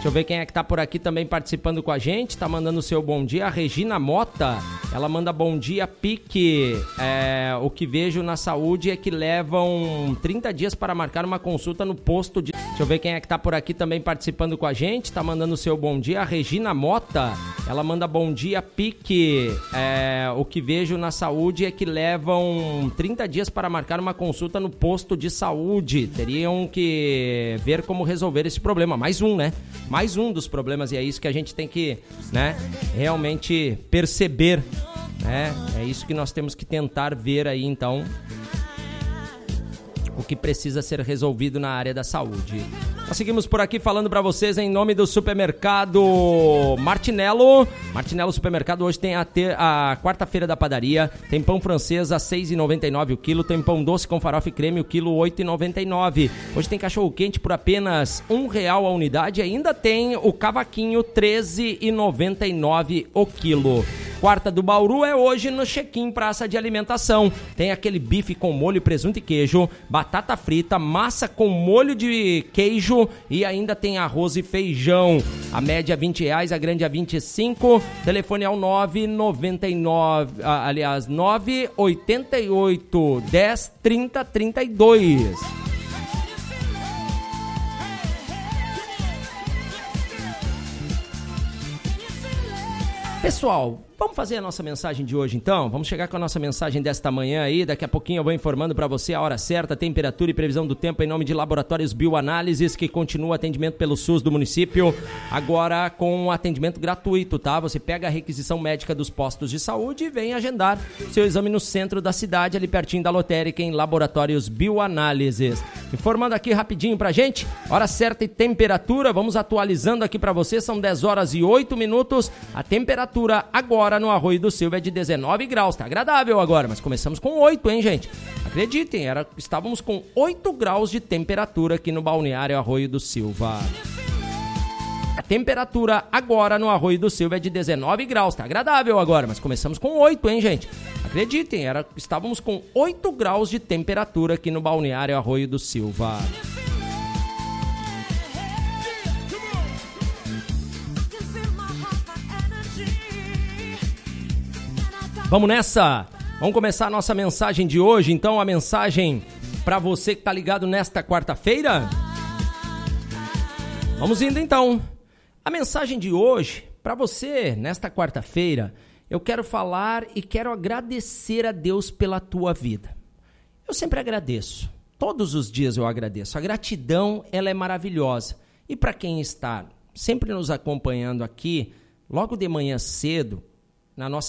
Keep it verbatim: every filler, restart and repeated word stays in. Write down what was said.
Deixa eu ver quem é que tá por aqui também participando com a gente, tá mandando o seu bom dia. A Regina Mota, ela manda bom dia, Pique. É, o que vejo na saúde é que levam trinta dias para marcar uma consulta no posto de... Deixa eu ver quem é que tá por aqui também participando com a gente, tá mandando o seu bom dia. A Regina Mota, ela manda bom dia, Pique. É, o que vejo na saúde é que levam trinta dias para marcar uma consulta no posto de saúde. Teriam que ver como resolver esse problema. Mais um, né? Mais um dos problemas, e é isso que a gente tem que, né, realmente perceber, né? É isso que nós temos que tentar ver aí, então, o que precisa ser resolvido na área da saúde. Nós seguimos por aqui falando para vocês em nome do supermercado Martinello. Martinello Supermercado hoje tem a, ter, a quarta-feira da padaria. Tem pão francês a seis reais e noventa e nove centavos o quilo. Tem pão doce com farofa e creme o quilo oito reais e noventa e nove centavos. Hoje tem cachorro quente por apenas um real a unidade. Ainda tem o cavaquinho treze reais e noventa e nove centavos o quilo. Quarta do Bauru é hoje no Check-in Praça de Alimentação. Tem aquele bife com molho, presunto e queijo, batata frita, massa com molho de queijo e ainda tem arroz e feijão. A média é vinte reais, a grande é vinte e cinco. Telefone é o nove nove nove, aliás, nove oito oito, dez, trinta, trinta e dois. Pessoal, vamos fazer a nossa mensagem de hoje então? Vamos chegar com a nossa mensagem desta manhã aí. Daqui a pouquinho eu vou informando para você a hora certa, a temperatura e previsão do tempo em nome de Laboratórios Bioanálises, que continua atendimento pelo SUS do município, agora com atendimento gratuito, tá? Você pega a requisição médica dos postos de saúde e vem agendar seu exame no centro da cidade, ali pertinho da lotérica, em Laboratórios Bioanálises. Informando aqui rapidinho pra gente, hora certa e temperatura, vamos atualizando aqui pra você, são dez horas e oito minutos, a temperatura agora no Arroio do Silva é de dezenove graus, tá agradável agora, mas começamos com oito, hein, gente? Acreditem, era, estávamos com oito graus de temperatura aqui no balneário Arroio do Silva. A temperatura agora no Arroio do Silva é de dezenove graus, tá agradável agora, mas começamos com oito, hein, gente? Acreditem, era, estávamos com oito graus de temperatura aqui no balneário Arroio do Silva. Vamos nessa? Vamos começar a nossa mensagem de hoje, então, a mensagem para você que tá ligado nesta quarta-feira? Vamos indo então. A mensagem de hoje, para você, nesta quarta-feira, eu quero falar e quero agradecer a Deus pela tua vida. Eu sempre agradeço, todos os dias eu agradeço. A gratidão, ela é maravilhosa. E para quem está sempre nos acompanhando aqui, logo de manhã cedo, na nossa